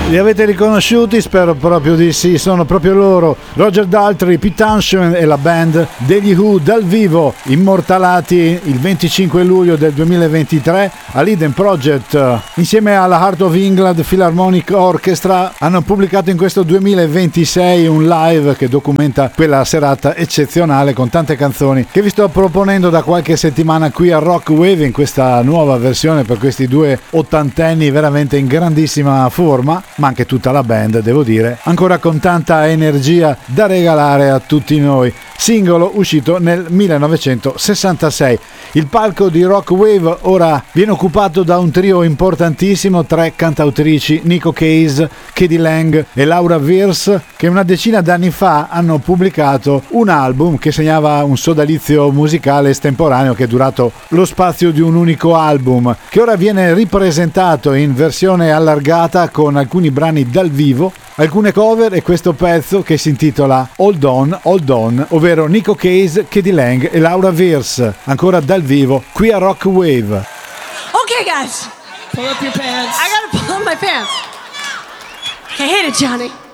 Li avete riconosciuti? Spero proprio di sì, sono proprio loro, Roger Daltrey, Pete Townshend e la band degli Who dal vivo, immortalati il 25 luglio del 2023 all'Eden Project. Insieme alla Heart of England Philharmonic Orchestra hanno pubblicato in questo 2026 un live che documenta quella serata eccezionale con tante canzoni che vi sto proponendo da qualche settimana qui a Rock Wave in questa nuova versione per questi due ottantenni veramente in grandissima forma, ma anche tutta la band, devo dire, ancora con tanta energia da regalare a tutti noi. Singolo uscito nel 1966. Il palco di Rock Wave ora viene occupato da un trio importantissimo, 3 cantautrici, Nico Case, Katie Lang e Laura Weirs, che una decina d'anni fa hanno pubblicato un album che segnava un sodalizio musicale estemporaneo che è durato lo spazio di un unico album, che ora viene ripresentato in versione allargata con alcuni brani dal vivo, alcune cover e questo pezzo che si intitola Hold On, ovvero Nico Case, Katie Lang e Laura Weirs, ancora dal vivo qui a Rock Wave. Okay guys, Pull up your pants. I gotta pull up my pants. Okay, hit it, Johnny.